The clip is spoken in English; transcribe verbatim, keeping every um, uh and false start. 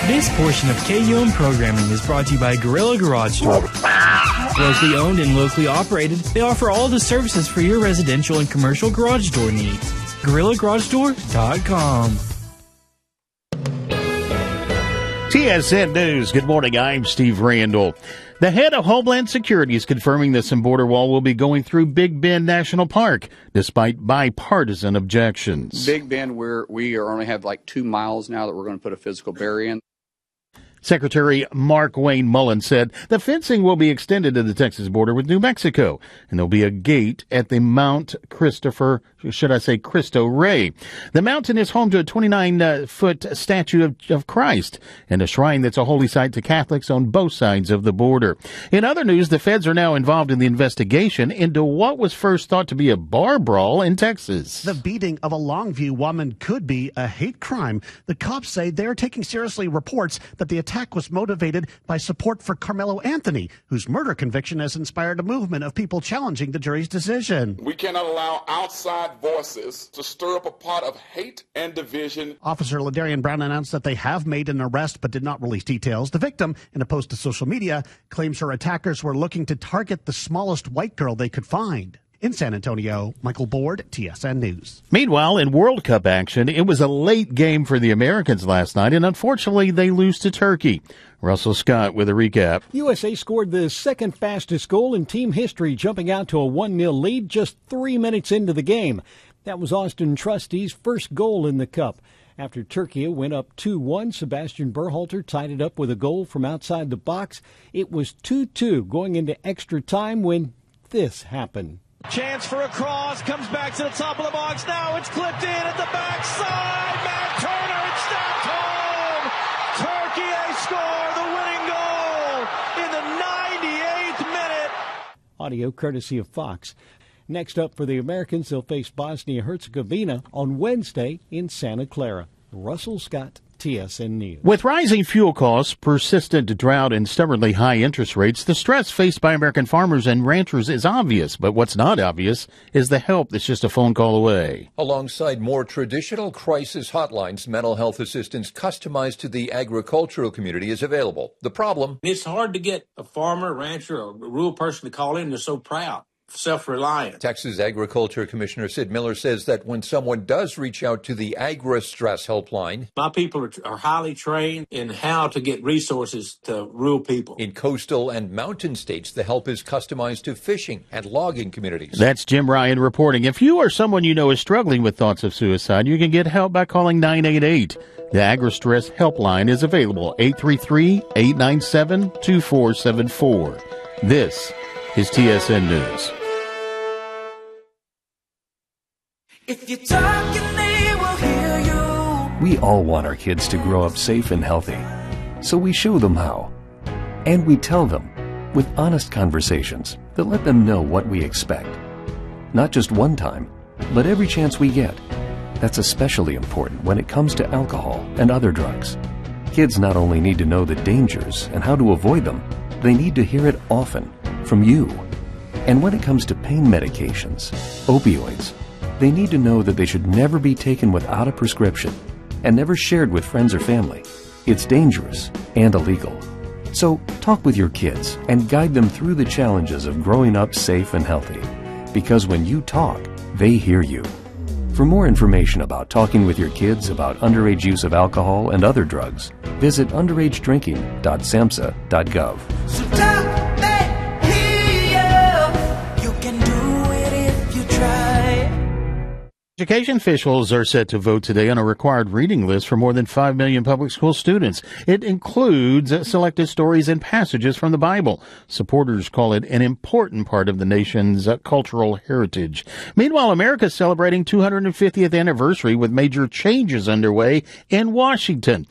This portion of K U M programming is brought to you by Gorilla Garage Door. Locally owned and locally operated, they offer all the services for your residential and commercial garage door needs. gorilla garage door dot com. T S N News. Good morning. I'm Steve Randall. The head of Homeland Security is confirming the some border wall will be going through Big Bend National Park, despite bipartisan objections. Big Bend, we're, we are only have like two miles now that we're going to put a physical barrier in. Secretary Mark Wayne Mullen said the fencing will be extended to the Texas border with New Mexico, and there'll be a gate at the Mount Christopher, should I say Cristo Rey. The mountain is home to a twenty-nine foot statue of, of Christ and a shrine that's a holy site to Catholics on both sides of the border. In other news, the feds are now involved in the investigation into what was first thought to be a bar brawl in Texas. The beating of a Longview woman could be a hate crime. The cops say they're taking seriously reports that the attack was motivated by support for Carmelo Anthony, whose murder conviction has inspired a movement of people challenging the jury's decision. We cannot allow outside voices to stir up a pot of hate and division. Officer LaDarian Brown announced that they have made an arrest but did not release details. The victim, in a post to social media, claims her attackers were looking to target the smallest white girl they could find. In San Antonio, Michael Board, T S N News. Meanwhile, in World Cup action, it was a late game for the Americans last night, and unfortunately, they lose to Turkey. Russell Scott with a recap. U S A scored the second fastest goal in team history, jumping out to a one nil lead just three minutes into the game. That was Austin Trusty's first goal in the Cup. After Turkey went up two one, Sebastian Berhalter tied it up with a goal from outside the box. It was two two going into extra time when this happened. Chance for a cross, comes back to the top of the box. Now it's clipped in at the backside. Matt Turner, it's stabbed home. Turkey, they score the winning goal in the ninety-eighth minute. Audio courtesy of Fox. Next up for the Americans, they'll face Bosnia-Herzegovina on Wednesday in Santa Clara. Russell Scott, T S N News. With rising fuel costs, persistent drought, and stubbornly high interest rates, the stress faced by American farmers and ranchers is obvious. But what's not obvious is the help that's just a phone call away. Alongside more traditional crisis hotlines, mental health assistance customized to the agricultural community is available. The problem? It's hard to get a farmer, rancher, or a rural person to call in. They're so proud. Self-reliant. Texas Agriculture Commissioner Sid Miller says that when someone does reach out to the Agri-Stress Helpline, my people are, are highly trained in how to get resources to rural people. In coastal and mountain states, the help is customized to fishing and logging communities. That's Jim Ryan reporting. If you or someone you know is struggling with thoughts of suicide, you can get help by calling nine eight eight. The Agri-Stress Helpline is available, eight three three, eight nine seven, two four seven four. This is T S N News. If you're talking, they will hear you. We all want our kids to grow up safe and healthy, so we show them how. And we tell them with honest conversations that let them know what we expect. Not just one time, but every chance we get. That's especially important when it comes to alcohol and other drugs. Kids not only need to know the dangers and how to avoid them, they need to hear it often from you. And when it comes to pain medications, opioids, they need to know that they should never be taken without a prescription and never shared with friends or family. It's dangerous and illegal. So talk with your kids and guide them through the challenges of growing up safe and healthy. Because when you talk, they hear you. For more information about talking with your kids about underage use of alcohol and other drugs, visit underage drinking dot samhsa dot gov. So talk, they hear you. You can do it if you try. Education officials are set to vote today on a required reading list for more than five million public school students. It includes selected stories and passages from the Bible. Supporters call it an important part of the nation's uh, cultural heritage. Meanwhile, America is celebrating two hundred fiftieth anniversary with major changes underway in Washington.